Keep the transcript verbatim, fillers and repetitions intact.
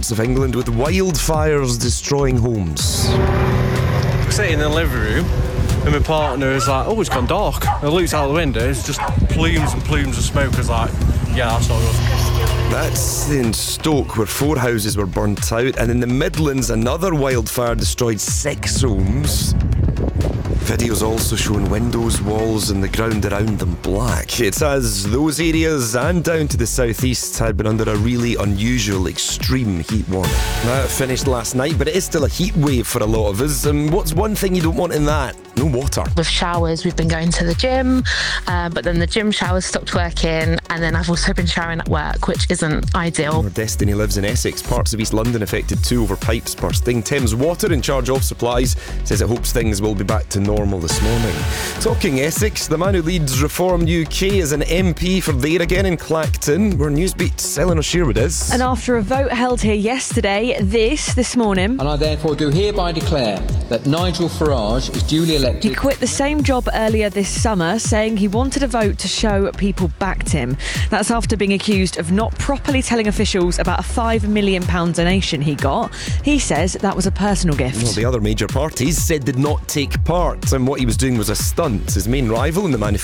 parts of England with wildfires destroying homes. Sitting in the living room and my partner is like, oh, it's gone dark. I looked out the window, it's just plumes and plumes of smoke. I was like, yeah, that's not good. That's in Stoke, where four houses were burnt out, and in the Midlands another wildfire destroyed six homes. Videos also showing windows, walls and the ground around them black. It's as those areas and down to the southeast had been under a really unusual extreme heat warning. That finished last night, but it is still a heat wave for a lot of us. And what's one thing you don't want in that? No water. With showers, we've been going to the gym, uh, but then the gym showers stopped working, and then I've also been showering at work, which isn't ideal. Where Destiny lives in Essex, parts of East London affected too over pipes bursting. Thames Water, in charge of supplies, says it hopes things will be back to normal this morning. Talking Essex, the man who leads Reform U K is an M P for there again in Clacton, where Newsbeat's Eleanor Sherwood is. And after a vote held here yesterday, this, this morning... And I therefore do hereby declare that Nigel Farage is duly elected. He quit the same job earlier this summer, saying he wanted a vote to show people backed him. That's after being accused of not properly telling officials about a five million pounds donation he got. He says that was a personal gift. Well, the other major parties said did not take part, and what he was doing was a stunt. His main rival in the manifesto